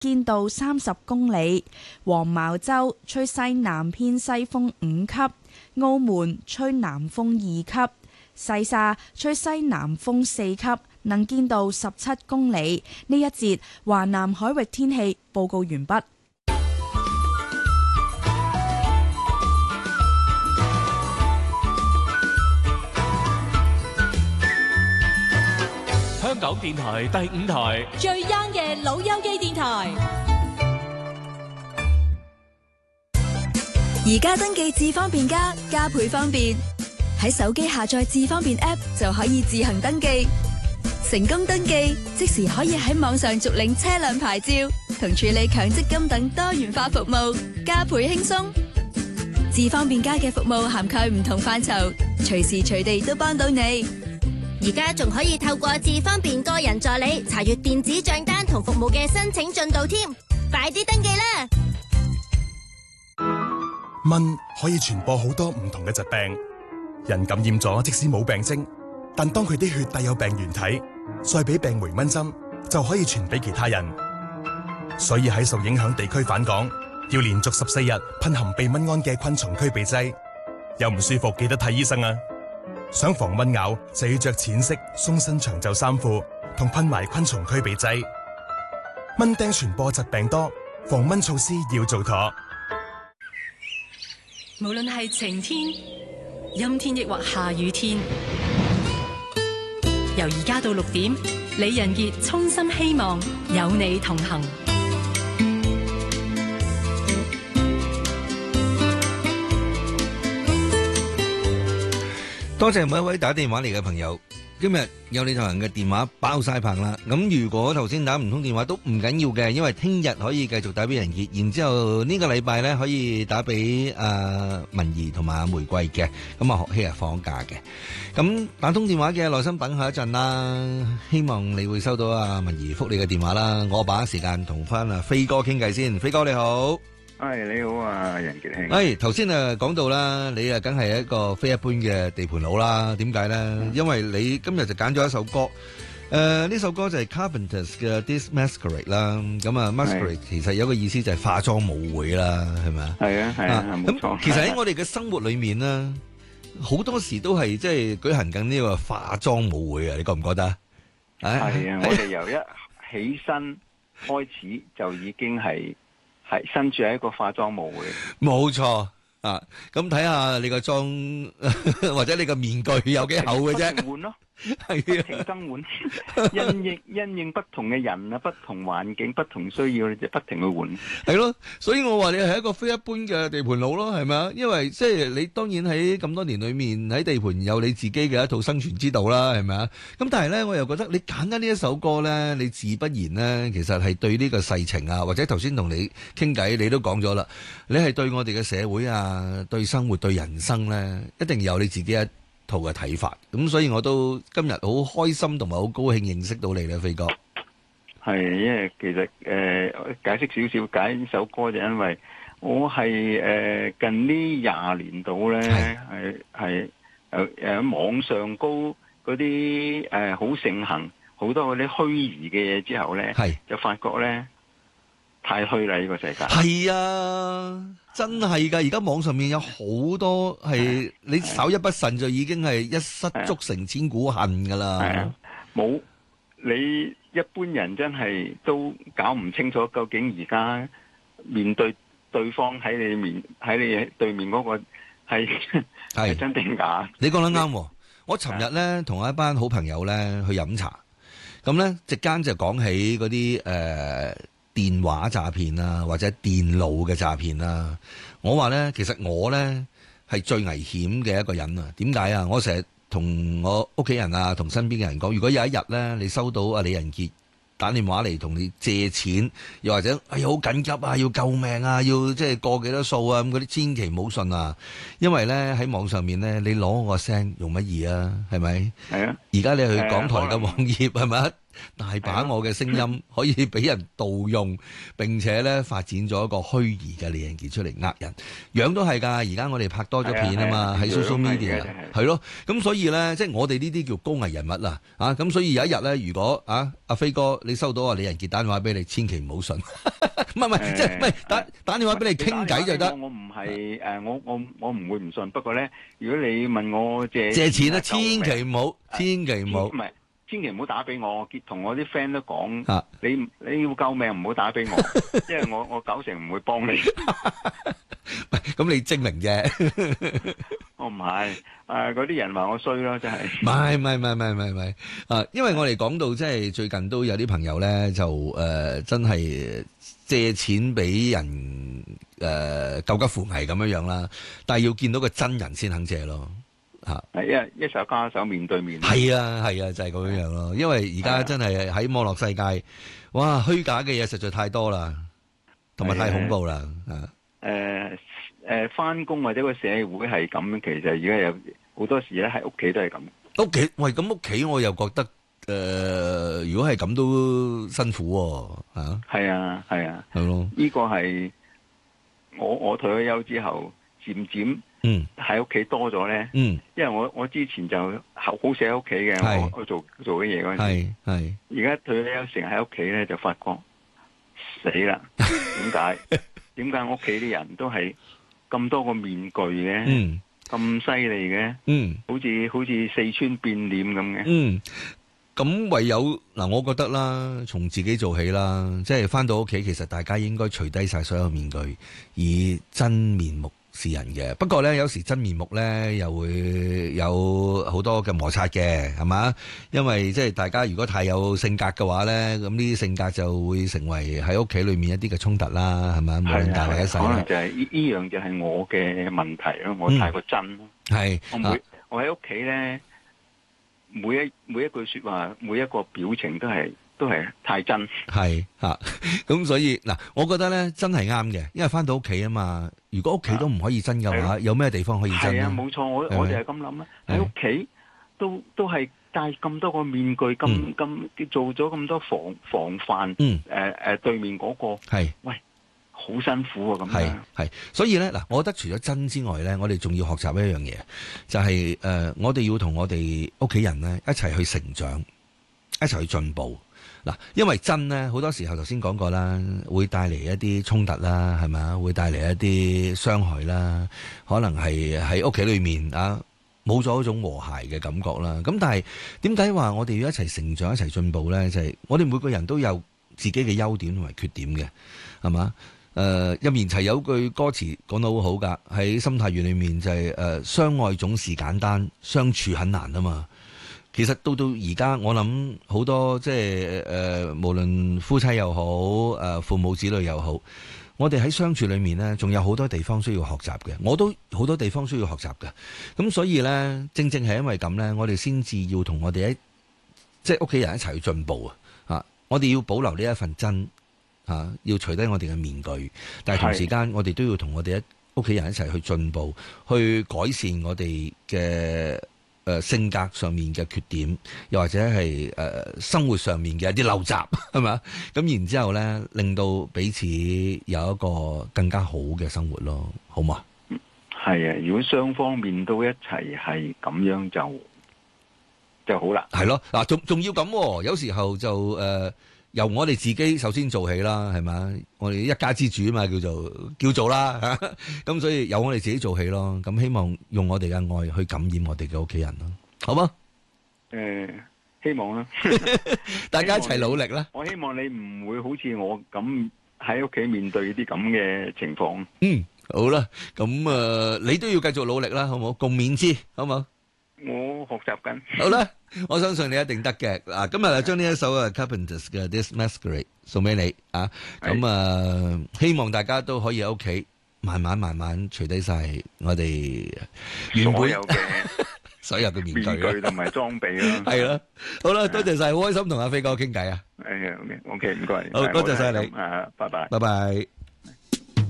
見到30公里；黃茅洲吹西南偏西風5級；澳門吹南風2級；西沙吹西南風4級，能見度17公里。呢一節華南海域天氣報告完畢。 香港電台第5台最 young 嘅老友記電台，而家登記智方便加倍方便，喺手機下載智方便 App 就可以自行登記，成功登記即時可以喺網上續領車輛牌照同處理強積金等多元化服務，加倍輕鬆。智方便加嘅服務涵蓋唔同範疇，隨時隨地都幫到你。 而家仲可以透過智方便個人助理查閱電子賬單同服務嘅申請進度添，快啲登記啦！ 蚊可以傳播好多唔同嘅疾病，人感染咗即使冇病徵，但當佢啲血帶有病原體，再俾病媒蚊針就可以傳俾其他人。所以喺受影響地區返港，要連續14日噴含避蚊胺嘅昆蟲驅避劑。有唔舒服記得睇醫生啊！想防蚊咬就要着淺色鬆身長袖衫褲同噴埋昆蟲驅避劑。蚊叮傳播疾病多，防蚊措施要做妥。 無論係晴天、陰天抑或下雨天，由而家到6點，李仁傑衷心希望有你同行。 多謝每一位打電話嚟嘅朋友，今日有你同行嘅電話包晒棚啦。咁如果頭先打唔通電話都唔緊要嘅，因為聽日可以繼續打俾仁傑，然之後呢個禮拜呢可以打俾文儀同埋阿玫瑰嘅。咁啊學希係放假嘅，咁打通電話嘅耐心等下一陣啦。希望你會收到阿文儀覆你嘅電話啦。我把時間同翻阿飛哥傾偈先。飛哥你好。 你好啊，仁傑兄。 頭先講到啦，你梗係一個非一般嘅地盤佬啦。點解咧？因為你今日就揀咗一首歌，呢首歌就係 Carpenters 嘅 This Masquerade 啦。咁啊 Masquerade 其實有個意思就係化妝舞會啦，係咪啊？係啊，冇錯。 咁其實喺我哋嘅生活裏面咧，好多時都係即係舉行緊呢個化妝舞會啊！你覺唔覺得？ 係啊，我哋由一起身開始就已經係身處喺一個化妝舞會，冇錯啊！咁睇下你個妝或者你個面具有幾厚嘅啫， 換咯，係不停更換，因應不同嘅人啊，不同環境、不同需要，你就不停去換。係咯，所以我話你係一個非一般嘅地盤佬咯，係咪啊？因為即係你當然喺咁多年裏面喺地盤有你自己嘅一套生存之道啦，係咪啊？咁但係咧，我又覺得你揀得呢一首歌咧，你自不然咧，其實係對呢個世情啊，或者頭先同你傾偈，你都講咗啦，你係對我哋嘅社會啊、對生活、對人生咧，一定有你自己一套嘅睇法。咁所以我都今日好開心同埋好高興認識到你咧，飛哥。 係，因為其實解釋少少解呢首歌就因為我係近呢20年度咧係網上高嗰啲好盛行好多嗰啲虛擬嘅嘢之後咧，就發覺咧太虛啦呢個世界。係啊，真係㗎！而家網上面有好多係你稍一不慎就已經係一失足成千古恨㗎啦。係啊，冇你一般人真係都搞唔清楚究竟而家面對對方喺你對面嗰個係真定假？你講得啱喎！我尋日咧同一班好朋友咧去飲茶，咁咧席間就講起嗰啲電話詐騙啊，或者電腦嘅詐騙啊。我話咧，其實我咧係最危險嘅一個人啊。點解啊？我成日同我屋企人啊，同身邊嘅人講，如果有一日咧，你收到阿李仁傑打電話嚟同你借錢，又或者好緊急啊，要救命啊，要即係過幾多數啊，咁嗰啲千祈唔好信啊。因為咧喺網上面咧，你攞我個聲用乜嘢啊？係咪？係啊。而家你去港台嘅網頁係咪？ 大把我嘅聲音可以俾人盜用，並且咧發展咗一個虛擬嘅李仁傑出嚟呃人，樣都係㗎。而家我哋拍多咗片啊嘛，喺 social media 係咯。咁所以咧，即係我哋呢啲叫高危人物啦。咁所以有一日咧，如果阿飛哥你收到李仁傑打電話俾你，千祈唔好信。唔係，即係唔係打電話俾你傾偈就得。 我唔係我唔會唔信。不過咧，如果你問我借錢咧，千祈唔好，千祈唔好。 唔係。千祈唔好打俾我，同我啲 friend 都講，你要救命唔好打俾我，因為我九成唔會幫你。 咁你證明啫。 我唔係，嗰啲人話我衰咯，真係。 唔係，因為我哋講到即係最近都有啲朋友咧，就真係借錢俾人救急扶危咁樣啦，但係要見到個真人先肯借咯。 係一手交一手面對面。 係啊，就係咁樣咯。因為而家真係喺網絡世界，哇，虛假嘅嘢實在太多啦，同埋太恐怖啦。 返工或者個社會係咁，其實而家有好多時咧喺屋企都係咁。 屋企喂，咁屋企我又覺得如果係咁都辛苦喎。 係啊， 係咯。 呢個係我退咗休之後漸漸。喺屋企多咗咧，因為我之前就好少喺屋企嘅，我做嘅嘢嗰陣時，而家退咗休成日喺屋企咧，就發覺死啦！點解屋企啲人都係咁多個面具嘅，咁犀利嘅，好似四川變臉咁嘅。 咁唯有嗱，我覺得啦，從自己做起啦，即係翻到屋企，其實大家應該除低晒所有面具，以真面目是人嘅。不過咧，有時真面目咧又會有好多嘅摩擦嘅，係嘛？因為即係大家如果太有性格嘅話咧，咁呢啲性格就會成為喺屋企裏面一啲嘅衝突啦，係咪？無論大或者細， 可能就係呢樣就係我嘅問題咯，我太過真咯。 係我喺屋企咧，每一句說話，每一個表情都係太真。係咁所以嗱，我覺得咧真係啱嘅，因為翻到屋企啊嘛。如果屋企都唔可以真嘅話，有咩地方可以真咧？ 係啊，冇錯，我就係咁諗啦。喺屋企都係戴咁多個面具，咁做咗咁多防範。對面嗰個喂，好辛苦啊！咁樣係，所以咧嗱，我覺得除咗真之外咧，我哋仲要學習一樣嘢，就係我哋要同我哋屋企人咧一齊去成長，一齊去進步。嗱，因為真咧好多時候頭先講過啦，會帶嚟一啲衝突啦，係咪啊？會帶嚟一啲傷害啦，可能係喺屋企裏面冇咗一種和諧嘅感覺啦。咁但係點解話我哋要一齊成長、一齊進步咧？就係我哋每個人都有自己嘅優點同埋缺點嘅，係嘛？任賢齊有句歌詞講得好好㗎，喺心態園裏面就係相愛總是簡單，相處很難啊嘛。其實到而家，我諗好多即係無論夫妻又好，父母子女又好，我哋喺相處裏面呢，仲有好多地方需要學習嘅。我都好多地方需要學習嘅。咁所以呢，正正係因為咁呢，我哋先至要同我哋即係屋企人一齊去進步啊！我哋要保留呢一份真要除低我哋嘅面具，但係同時間我哋都要同我哋屋企人一齊去進步，去改善我哋嘅性格上面嘅缺點，又或者係生活上面嘅一啲陋習，係咪？咁然之後咧，令到彼此有一個更加好嘅生活咯，好嘛？ 係啊，如果雙方面都一齊係咁樣就好啦。 係咯，嗱，仲要咁，有時候就由我哋自己首先做起啦，係咪？我哋一家之主啊嘛，叫做啦嚇。咁所以由我哋自己做起咯。咁希望用我哋嘅愛去感染我哋嘅屋企人咯，好嗎？ 希望啦， 大家一齊努力啦。 我希望你唔會好似我咁喺屋企面對啲咁嘅情況。 好啦，咁你都要繼續努力啦，好冇？共勉之，好冇？ 我學習緊。 好啦，我相信你一定得嘅。嗱，今日就將呢一首Carpenters 嘅 This Masquerade 送俾你啊。咁希望大家都可以喺屋企慢慢除低晒我哋原本所有嘅面具同埋裝備啦。 係啦，好啦，多謝晒，好開心同阿飛哥傾偈啊。 OK，唔該。 好多謝晒你。 拜拜。 拜拜。